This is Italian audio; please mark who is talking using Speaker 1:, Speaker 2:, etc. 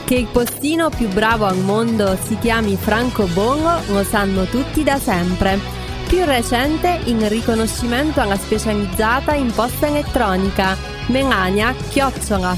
Speaker 1: Che il postino più bravo al mondo si chiami francobollo lo sanno tutti da sempre. Più recente in riconoscimento alla specializzata in posta elettronica Melania